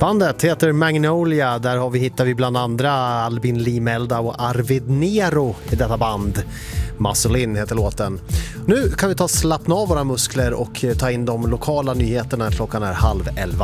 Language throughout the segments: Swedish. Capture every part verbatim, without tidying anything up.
Bandet heter Magnolia. Där har vi, hittar vi bland andra Albin Limelda och Arvid Nero i detta band. Muscle In heter låten. Nu kan vi ta slappna av våra muskler och ta in de lokala nyheterna. Klockan är halv elva.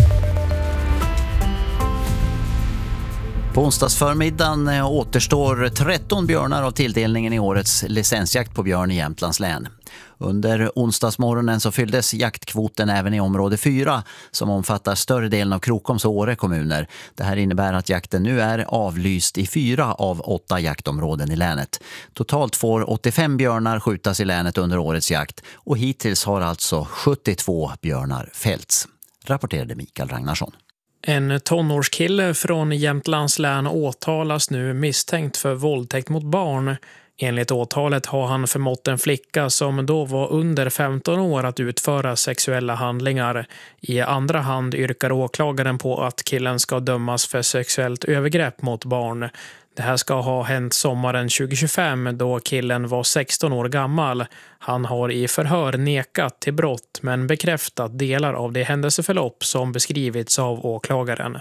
På onsdagsförmiddagen återstår tretton björnar av tilldelningen i årets licensjakt på björn i Jämtlands län. Under onsdagsmorgonen så fylldes jaktkvoten även i område fyra som omfattar större delen av Krokoms och Åre kommuner. Det här innebär att jakten nu är avlyst i fyra av åtta jaktområden i länet. Totalt får åttiofem björnar skjutas i länet under årets jakt och hittills har alltså sjuttiotvå björnar fällts, rapporterade Mikael Ragnarsson. En tonårskille från Jämtlands län åtalas nu misstänkt för våldtäkt mot barn. Enligt åtalet har han förmått en flicka som då var under femton år att utföra sexuella handlingar. I andra hand yrkar åklagaren på att killen ska dömas för sexuellt övergrepp mot barn. Det här ska ha hänt sommaren tjugo tjugofem då killen var sexton år gammal. Han har i förhör nekat till brott men bekräftat delar av det händelseförlopp som beskrivits av åklagaren.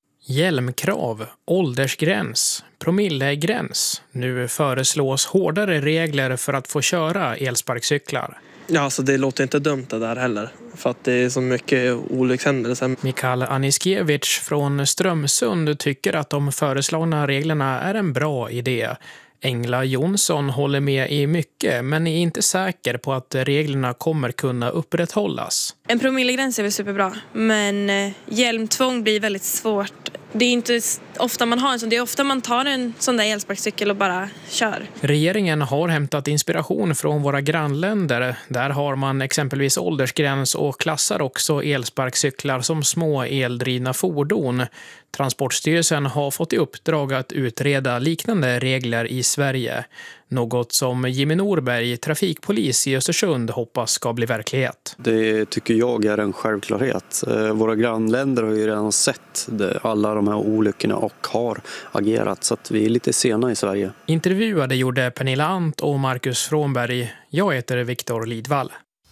Hjälmkrav, åldersgräns, promillegräns. Nu föreslås hårdare regler för att få köra elsparkcyklar. Ja, alltså det låter inte dumt det där heller. För att det är så mycket olyckshändelser. Mikael Aniskiewicz från Strömsund tycker att de föreslagna reglerna är en bra idé. Engla Jonsson håller med i mycket men är inte säker på att reglerna kommer kunna upprätthållas. En promillegräns är väl superbra, men eh, hjälmtvång blir väldigt svårt. Det är inte ofta man har en sån, det är ofta man tar en sån där elsparkcykel och bara kör. Regeringen har hämtat inspiration från våra grannländer. Där har man exempelvis åldersgräns och klassar också elsparkcyklar som små eldrivna fordon. Transportstyrelsen har fått i uppdrag att utreda liknande regler i Sverige. Något som Jimmy Norberg, trafikpolis i Östersund, hoppas ska bli verklighet. Det tycker jag är en självklarhet. Våra grannländer har ju redan sett alla de här olyckorna och har agerat, så att vi är lite sena i Sverige. Intervjuade gjorde Pernilla Ant och Marcus Frånberg. Jag heter Viktor Lidvall.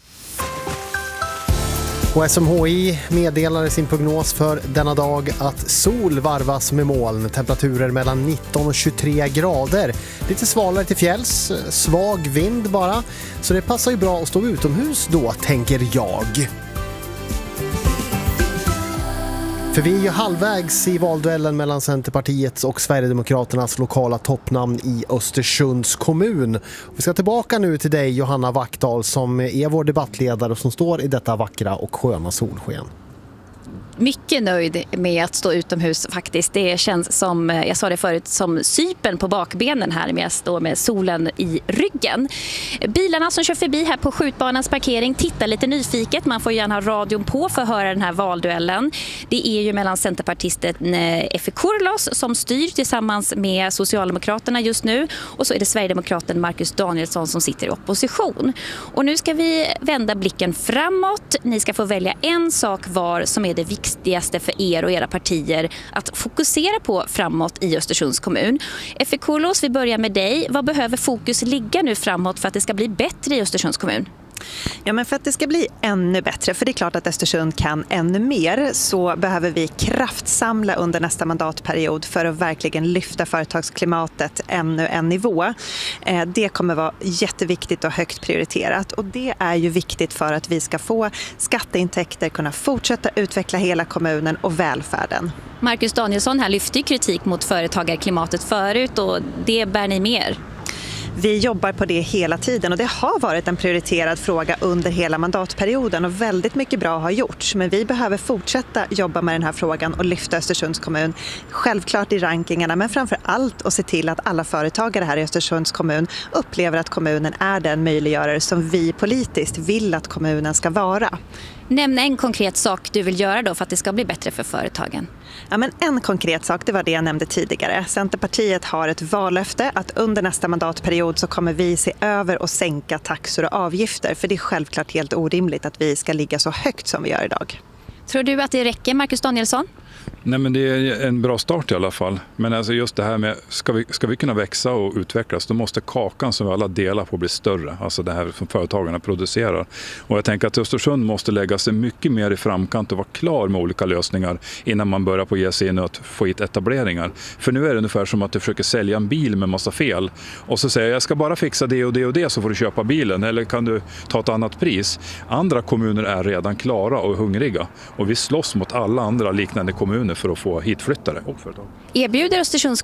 Och S M H I meddelar i sin prognos för denna dag att sol varvas med moln. Temperaturer mellan nitton och tjugotre grader. Lite svalare till fjälls, svag vind bara. Så det passar ju bra att stå utomhus då, tänker jag. För vi är ju halvvägs i valduellen mellan Centerpartiets och Sverigedemokraternas lokala toppnamn i Östersunds kommun. Vi ska tillbaka nu till dig, Johanna Wackdahl, som är vår debattledare och som står i detta vackra och sköna solsken. Mycket nöjd med att stå utomhus faktiskt. Det känns som, jag sa det förut, som sypen på bakbenen här med att stå med solen i ryggen. Bilarna som kör förbi här på skjutbanans parkering tittar lite nyfiket. Man får gärna ha radion på för att höra den här valduellen. Det är ju mellan centerpartisten Effe Kurlos som styr tillsammans med Socialdemokraterna just nu. Och så är det Sverigedemokraten Marcus Danielsson som sitter i opposition. Och nu ska vi vända blicken framåt. Ni ska få välja en sak var som är det viktigaste viktigaste för er och era partier att fokusera på framåt i Östersunds kommun. Effe Kurlos, vi börjar med dig. Vad behöver fokus ligga nu framåt för att det ska bli bättre i Östersunds kommun? Ja, men för att det ska bli ännu bättre, för det är klart att Östersund kan ännu mer, så behöver vi kraftsamla under nästa mandatperiod för att verkligen lyfta företagsklimatet ännu en nivå. Det kommer vara jätteviktigt och högt prioriterat, och det är ju viktigt för att vi ska få skatteintäkter, kunna fortsätta utveckla hela kommunen och välfärden. Marcus Danielsson här lyfte kritik mot företagarklimatet förut, och det bär ni med er. Vi jobbar på det hela tiden, och det har varit en prioriterad fråga under hela mandatperioden, och väldigt mycket bra har gjorts. Men vi behöver fortsätta jobba med den här frågan och lyfta Östersunds kommun. Självklart i rankingarna, men framför allt att se till att alla företagare här i Östersunds kommun upplever att kommunen är den möjliggörare som vi politiskt vill att kommunen ska vara. Nämn en konkret sak du vill göra då för att det ska bli bättre för företagen. Ja, men en konkret sak, det var det jag nämnde tidigare. Centerpartiet har ett vallöfte att under nästa mandatperiod så kommer vi se över och sänka taxor och avgifter. För det är självklart helt orimligt att vi ska ligga så högt som vi gör idag. Tror du att det räcker, Marcus Danielsson? Nej, men det är en bra start i alla fall. Men alltså just det här med, ska vi, ska vi kunna växa och utvecklas, då måste kakan som vi alla delar på bli större. Alltså det här som företagarna producerar. Och jag tänker att Östersund måste lägga sig mycket mer i framkant och vara klar med olika lösningar innan man börjar på ge sig in och få hit etableringar. För nu är det ungefär som att du försöker sälja en bil med massa fel. Och så säger jag, jag ska bara fixa det och det och det så får du köpa bilen. Eller kan du ta ett annat pris? Andra kommuner är redan klara och hungriga. Och vi slåss mot alla andra liknande kommuner för att få hitflyttare och företag. Erbjuder Östersunds